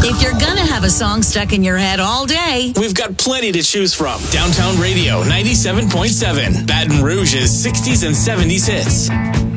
If you're gonna have a song stuck in your head all day, we've got plenty to choose from. Downtown Radio 97.7, Baton Rouge's 60s and 70s hits.